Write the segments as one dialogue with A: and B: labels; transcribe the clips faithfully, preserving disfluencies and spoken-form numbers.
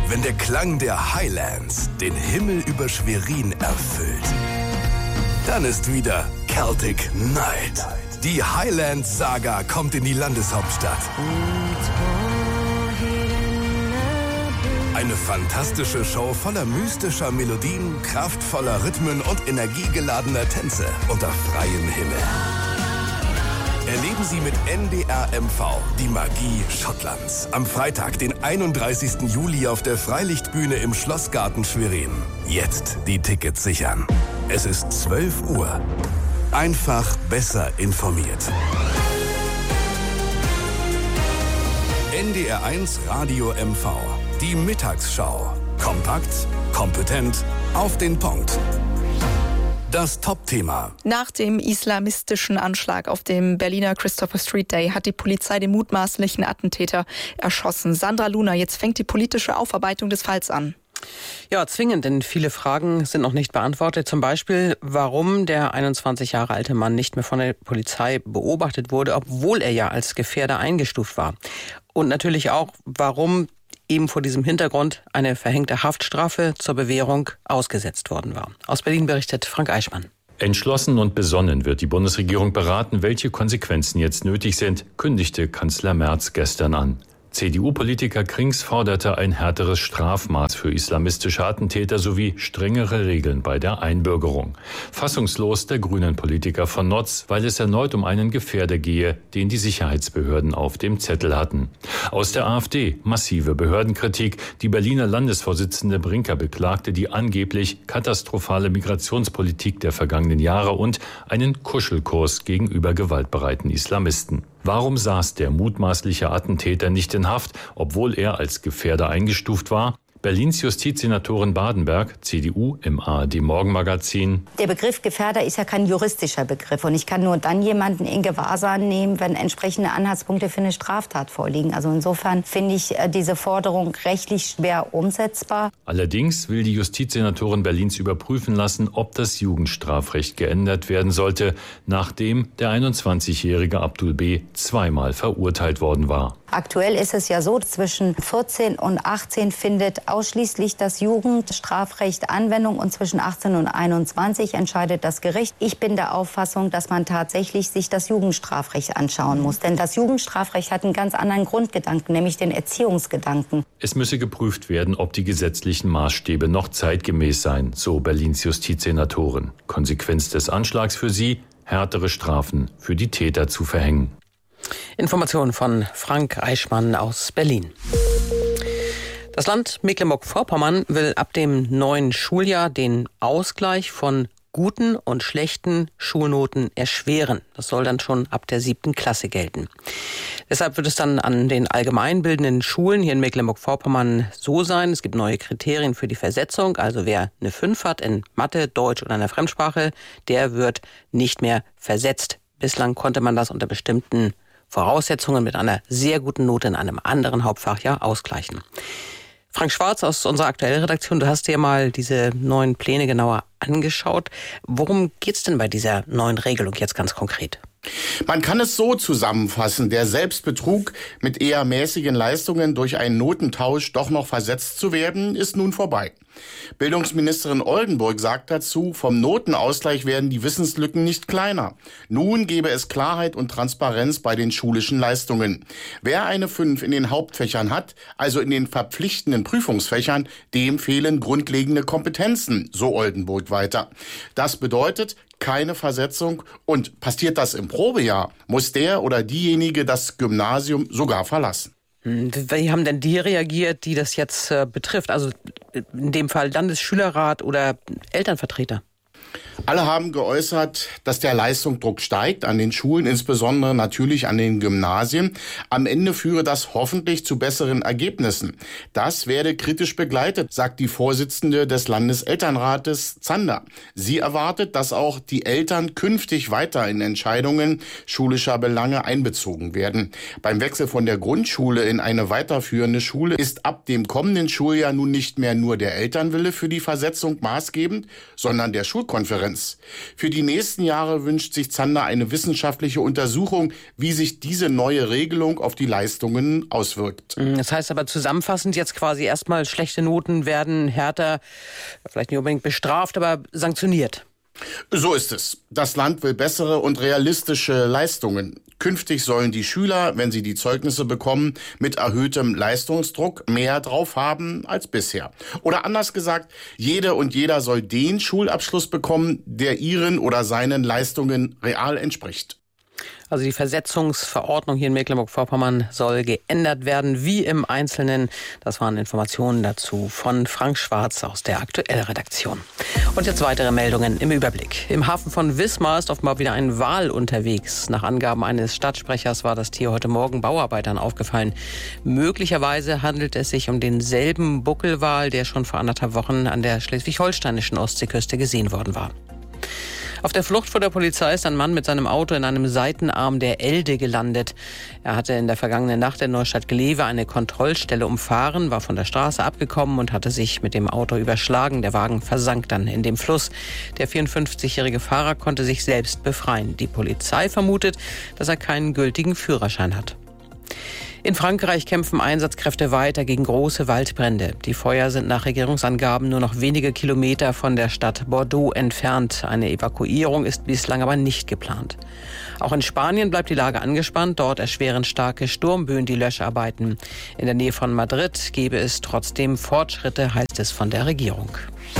A: wenn der Klang der Highlands den Himmel über Schwerin erfüllt. Dann ist wieder Celtic Night. Die Highland-Saga kommt in die Landeshauptstadt. Eine fantastische Show voller mystischer Melodien, kraftvoller Rhythmen und energiegeladener Tänze unter freiem Himmel. Erleben Sie mit N D R M V die Magie Schottlands. Am Freitag, den einunddreißigsten Juli auf der Freilichtbühne im Schlossgarten Schwerin. Jetzt die Tickets sichern. Es ist zwölf Uhr. Einfach besser informiert. N D R eins Radio M V. Die Mittagsschau. Kompakt, kompetent, auf den Punkt. Das Top-Thema.
B: Nach dem islamistischen Anschlag auf dem Berliner Christopher Street Day hat die Polizei den mutmaßlichen Attentäter erschossen. Sandra Luna, jetzt fängt die politische Aufarbeitung des Falls an.
C: Ja, zwingend, denn viele Fragen sind noch nicht beantwortet. Zum Beispiel, warum der einundzwanzig Jahre alte Mann nicht mehr von der Polizei beobachtet wurde, obwohl er ja als Gefährder eingestuft war. Und natürlich auch, warum eben vor diesem Hintergrund eine verhängte Haftstrafe zur Bewährung ausgesetzt worden war. Aus Berlin berichtet Frank Eichmann.
D: Entschlossen und besonnen wird die Bundesregierung beraten, welche Konsequenzen jetzt nötig sind, kündigte Kanzler Merz gestern an. C D U-Politiker Krings forderte ein härteres Strafmaß für islamistische Attentäter sowie strengere Regeln bei der Einbürgerung. Fassungslos der Grünen-Politiker von Notz, weil es erneut um einen Gefährder gehe, den die Sicherheitsbehörden auf dem Zettel hatten. Aus der AfD massive Behördenkritik. Die Berliner Landesvorsitzende Brinker beklagte die angeblich katastrophale Migrationspolitik der vergangenen Jahre und einen Kuschelkurs gegenüber gewaltbereiten Islamisten. Warum saß der mutmaßliche Attentäter nicht in Haft, obwohl er als Gefährder eingestuft war? Berlins Justizsenatorin Badenberg, C D U, im A R D-Morgenmagazin.
E: Der Begriff Gefährder ist ja kein juristischer Begriff. Und ich kann nur dann jemanden in Gewahrsam nehmen, wenn entsprechende Anhaltspunkte für eine Straftat vorliegen. Also insofern finde ich diese Forderung rechtlich schwer umsetzbar.
D: Allerdings will die Justizsenatorin Berlins überprüfen lassen, ob das Jugendstrafrecht geändert werden sollte, nachdem der einundzwanzigjährige Abdul B. zweimal verurteilt worden war.
E: Aktuell ist es ja so, zwischen vierzehn und achtzehn findet ausschließlich das Jugendstrafrecht Anwendung und zwischen achtzehn und einundzwanzig entscheidet das Gericht. Ich bin der Auffassung, dass man tatsächlich sich das Jugendstrafrecht anschauen muss. Denn das Jugendstrafrecht hat einen ganz anderen Grundgedanken, nämlich den Erziehungsgedanken.
D: Es müsse geprüft werden, ob die gesetzlichen Maßstäbe noch zeitgemäß seien, so Berlins Justizsenatorin. Konsequenz des Anschlags für sie, härtere Strafen für die Täter zu verhängen.
C: Informationen von Frank Eichmann aus Berlin. Das Land Mecklenburg-Vorpommern will ab dem neuen Schuljahr den Ausgleich von guten und schlechten Schulnoten erschweren. Das soll dann schon ab der siebten Klasse gelten. Deshalb wird es dann an den allgemeinbildenden Schulen hier in Mecklenburg-Vorpommern so sein, es gibt neue Kriterien für die Versetzung. Also wer eine fünf hat in Mathe, Deutsch oder einer Fremdsprache, der wird nicht mehr versetzt. Bislang konnte man das unter bestimmten Voraussetzungen mit einer sehr guten Note in einem anderen Hauptfach ja ausgleichen. Frank Schwarz aus unserer aktuellen Redaktion, du hast dir mal diese neuen Pläne genauer angeschaut. Worum geht's denn bei dieser neuen Regelung jetzt ganz konkret?
F: Man kann es so zusammenfassen, der Selbstbetrug, mit eher mäßigen Leistungen durch einen Notentausch doch noch versetzt zu werden, ist nun vorbei. Bildungsministerin Oldenburg sagt dazu, vom Notenausgleich werden die Wissenslücken nicht kleiner. Nun gebe es Klarheit und Transparenz bei den schulischen Leistungen. Wer eine fünf in den Hauptfächern hat, also in den verpflichtenden Prüfungsfächern, dem fehlen grundlegende Kompetenzen, so Oldenburg weiter. Das bedeutet keine Versetzung und passiert das im Probejahr, muss der oder diejenige das Gymnasium sogar verlassen.
C: Wie haben denn die reagiert, die das jetzt äh, betrifft? Also in dem Fall Landesschülerrat oder Elternvertreter?
F: Alle haben geäußert, dass der Leistungsdruck steigt an den Schulen, insbesondere natürlich an den Gymnasien. Am Ende führe das hoffentlich zu besseren Ergebnissen. Das werde kritisch begleitet, sagt die Vorsitzende des Landeselternrates Zander. Sie erwartet, dass auch die Eltern künftig weiter in Entscheidungen schulischer Belange einbezogen werden. Beim Wechsel von der Grundschule in eine weiterführende Schule ist ab dem kommenden Schuljahr nun nicht mehr nur der Elternwille für die Versetzung maßgebend, sondern der Schulkonferenz Differenz. Für die nächsten Jahre wünscht sich Zander eine wissenschaftliche Untersuchung, wie sich diese neue Regelung auf die Leistungen auswirkt.
C: Das heißt aber zusammenfassend jetzt quasi erstmal, schlechte Noten werden härter, vielleicht nicht unbedingt bestraft, aber sanktioniert.
F: So ist es. Das Land will bessere und realistische Leistungen. Künftig sollen die Schüler, wenn sie die Zeugnisse bekommen, mit erhöhtem Leistungsdruck mehr drauf haben als bisher. Oder anders gesagt, jede und jeder soll den Schulabschluss bekommen, der ihren oder seinen Leistungen real entspricht.
C: Also die Versetzungsverordnung hier in Mecklenburg-Vorpommern soll geändert werden, wie im Einzelnen. Das waren Informationen dazu von Frank Schwarz aus der Aktuell-Redaktion. Und jetzt weitere Meldungen im Überblick. Im Hafen von Wismar ist offenbar wieder ein Wal unterwegs. Nach Angaben eines Stadtsprechers war das Tier heute Morgen Bauarbeitern aufgefallen. Möglicherweise handelt es sich um denselben Buckelwal, der schon vor anderthalb Wochen an der schleswig-holsteinischen Ostseeküste gesehen worden war. Auf der Flucht vor der Polizei ist ein Mann mit seinem Auto in einem Seitenarm der Elde gelandet. Er hatte in der vergangenen Nacht in Neustadt-Glewe eine Kontrollstelle umfahren, war von der Straße abgekommen und hatte sich mit dem Auto überschlagen. Der Wagen versank dann in dem Fluss. Der vierundfünfzigjährige Fahrer konnte sich selbst befreien. Die Polizei vermutet, dass er keinen gültigen Führerschein hat. In Frankreich kämpfen Einsatzkräfte weiter gegen große Waldbrände. Die Feuer sind nach Regierungsangaben nur noch wenige Kilometer von der Stadt Bordeaux entfernt. Eine Evakuierung ist bislang aber nicht geplant. Auch in Spanien bleibt die Lage angespannt. Dort erschweren starke Sturmböen die Löscharbeiten. In der Nähe von Madrid gebe es trotzdem Fortschritte, heißt es von der Regierung.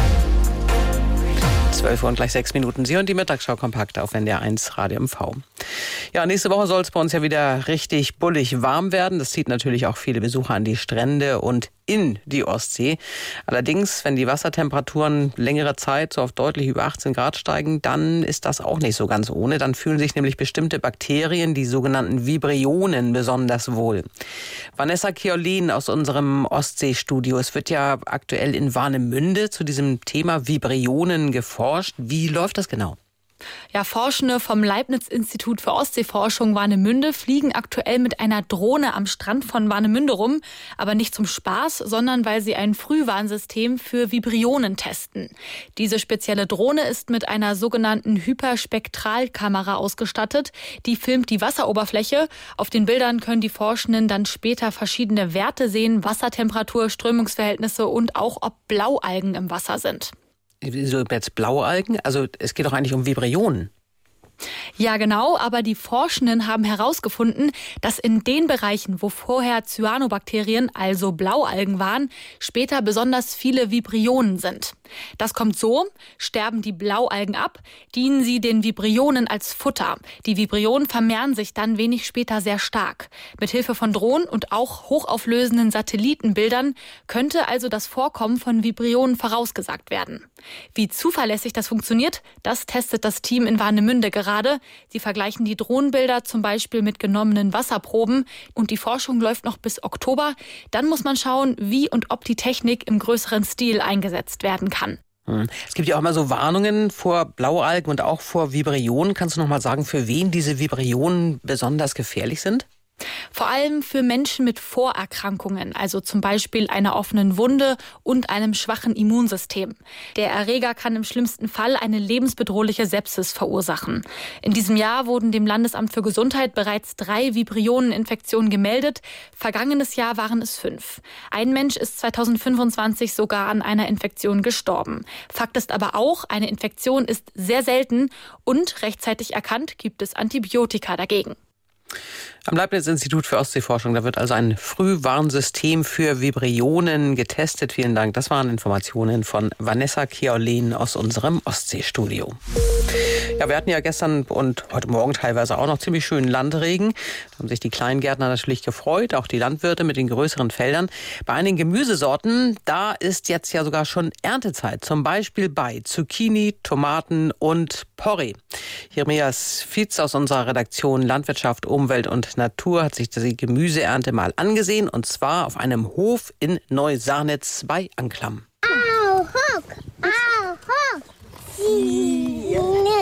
C: zwölf Uhr und gleich sechs Minuten. Sie und die Mittagsschau kompakt auf N D R eins Radio M V. Ja, nächste Woche soll es bei uns ja wieder richtig bullig warm werden. Das zieht natürlich auch viele Besucher an die Strände und in die Ostsee. Allerdings, wenn die Wassertemperaturen längere Zeit so auf deutlich über achtzehn Grad steigen, dann ist das auch nicht so ganz ohne. Dann fühlen sich nämlich bestimmte Bakterien, die sogenannten Vibrionen, besonders wohl. Vanessa Keolin aus unserem Ostseestudio. Es wird ja aktuell in Warnemünde zu diesem Thema Vibrionen geforscht. Wie läuft das genau?
G: Ja, Forschende vom Leibniz-Institut für Ostseeforschung Warnemünde fliegen aktuell mit einer Drohne am Strand von Warnemünde rum, aber nicht zum Spaß, sondern weil sie ein Frühwarnsystem für Vibrionen testen. Diese spezielle Drohne ist mit einer sogenannten Hyperspektralkamera ausgestattet. Die filmt die Wasseroberfläche. Auf den Bildern können die Forschenden dann später verschiedene Werte sehen, Wassertemperatur, Strömungsverhältnisse und auch, ob Blaualgen im Wasser sind.
C: Wieso jetzt Blaualgen? Also es geht doch eigentlich um Vibrionen.
G: Ja, genau, aber die Forschenden haben herausgefunden, dass in den Bereichen, wo vorher Cyanobakterien, also Blaualgen waren, später besonders viele Vibrionen sind. Das kommt so: sterben die Blaualgen ab, dienen sie den Vibrionen als Futter. Die Vibrionen vermehren sich dann wenig später sehr stark. Mithilfe von Drohnen und auch hochauflösenden Satellitenbildern könnte also das Vorkommen von Vibrionen vorausgesagt werden. Wie zuverlässig das funktioniert, das testet das Team in Warnemünde gerade. Sie vergleichen die Drohnenbilder zum Beispiel mit genommenen Wasserproben und die Forschung läuft noch bis Oktober. Dann muss man schauen, wie und ob die Technik im größeren Stil eingesetzt werden kann.
C: Es gibt ja auch immer so Warnungen vor Blaualgen und auch vor Vibrionen. Kannst du noch mal sagen, für wen diese Vibrionen besonders gefährlich sind?
G: Vor allem für Menschen mit Vorerkrankungen, also zum Beispiel einer offenen Wunde und einem schwachen Immunsystem. Der Erreger kann im schlimmsten Fall eine lebensbedrohliche Sepsis verursachen. In diesem Jahr wurden dem Landesamt für Gesundheit bereits drei Vibrioneninfektionen gemeldet. Vergangenes Jahr waren es fünf. Ein Mensch ist zweitausendfünfundzwanzig sogar an einer Infektion gestorben. Fakt ist aber auch, eine Infektion ist sehr selten und rechtzeitig erkannt gibt es Antibiotika dagegen.
C: Am Leibniz-Institut für Ostseeforschung, da wird also ein Frühwarnsystem für Vibrionen getestet. Vielen Dank. Das waren Informationen von Vanessa Keolin aus unserem Ostseestudio. Ja, wir hatten ja gestern und heute Morgen teilweise auch noch ziemlich schönen Landregen. Da haben sich die Kleingärtner natürlich gefreut, auch die Landwirte mit den größeren Feldern. Bei einigen Gemüsesorten, da ist jetzt ja sogar schon Erntezeit. Zum Beispiel bei Zucchini, Tomaten und Porree. Jeremias Fietz aus unserer Redaktion Landwirtschaft, Umwelt und Natur hat sich die Gemüseernte mal angesehen. Und zwar auf einem Hof in Neusarnitz bei Anklam.
H: Au, hock, au, hock. Ja, genau.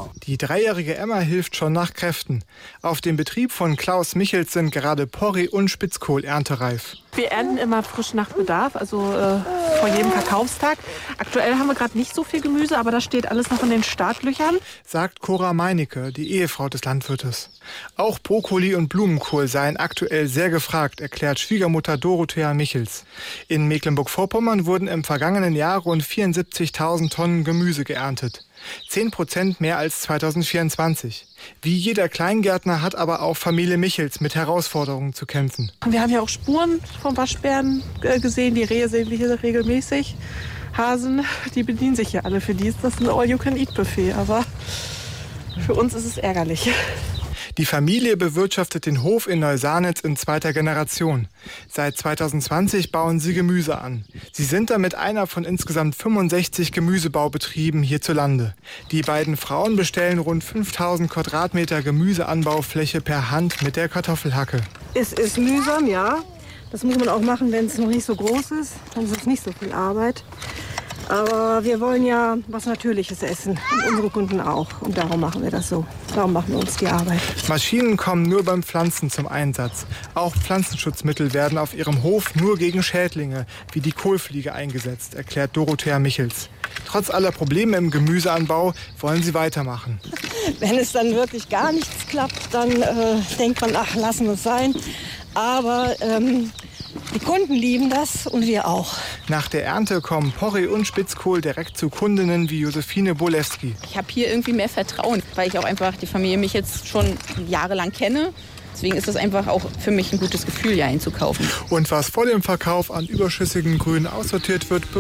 H: Die dreijährige Emma hilft schon nach Kräften. Auf dem Betrieb von Klaus Michels sind gerade Porree und Spitzkohl erntereif.
I: Wir ernten immer frisch nach Bedarf, also äh, vor jedem Verkaufstag. Aktuell haben wir gerade nicht so viel Gemüse, aber das steht alles noch in den Startlöchern. Sagt Cora Meinecke, die Ehefrau des Landwirtes. Auch Brokkoli und Blumenkohl seien aktuell sehr gefragt, erklärt Schwiegermutter Dorothea Michels. In Mecklenburg-Vorpommern wurden im vergangenen Jahr rund vierundsiebzigtausend Tonnen Gemüse geerntet. Zehn Prozent mehr als zweitausendvierundzwanzig. Wie jeder Kleingärtner hat aber auch Familie Michels mit Herausforderungen zu kämpfen. Wir haben ja auch Spuren von Waschbären äh, gesehen. Die Rehe sehen wir hier regelmäßig. Hasen, die bedienen sich hier alle. Für die ist das ein All-You-Can-Eat-Buffet. Aber für uns ist es ärgerlich.
H: Die Familie bewirtschaftet den Hof in Neusanitz in zweiter Generation. Seit zweitausendzwanzig bauen sie Gemüse an. Sie sind damit einer von insgesamt fünfundsechzig Gemüsebaubetrieben hierzulande. Die beiden Frauen bestellen rund fünftausend Quadratmeter Gemüseanbaufläche per Hand mit der Kartoffelhacke.
J: Es ist mühsam, ja. Das muss man auch machen, wenn es noch nicht so groß ist. Dann ist es nicht so viel Arbeit. Aber wir wollen ja was Natürliches essen und unsere Kunden auch. Und darum machen wir das so. Darum machen wir uns die Arbeit.
H: Maschinen kommen nur beim Pflanzen zum Einsatz. Auch Pflanzenschutzmittel werden auf ihrem Hof nur gegen Schädlinge wie die Kohlfliege eingesetzt, erklärt Dorothea Michels. Trotz aller Probleme im Gemüseanbau wollen sie weitermachen.
J: Wenn es dann wirklich gar nichts klappt, dann äh, denkt man, ach, lassen wir es sein. Aber ähm, die Kunden lieben das und wir auch.
H: Nach der Ernte kommen Porree und Spitzkohl direkt zu Kundinnen wie Josephine Bolewski.
K: Ich habe hier irgendwie mehr Vertrauen, weil ich auch einfach die Familie mich jetzt schon jahrelang kenne. Deswegen ist das einfach auch für mich ein gutes Gefühl, hier einzukaufen.
H: Und was vor dem Verkauf an überschüssigen Grün aussortiert wird,